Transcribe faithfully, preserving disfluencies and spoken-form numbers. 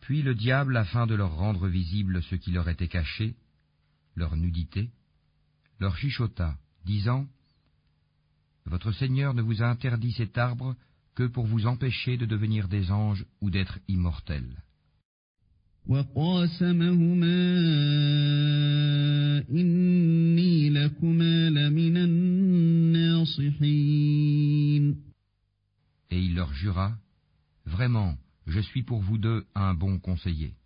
Puis le diable, afin de leur rendre visible ce qui leur était caché, leur nudité, leur chuchota, disant : Votre Seigneur ne vous a interdit cet arbre que pour vous empêcher de devenir des anges ou d'être immortels. وقاسمهما إني لكما لمن الناصحين. Et il leur jura : Vraiment, je suis pour vous deux un bon conseiller.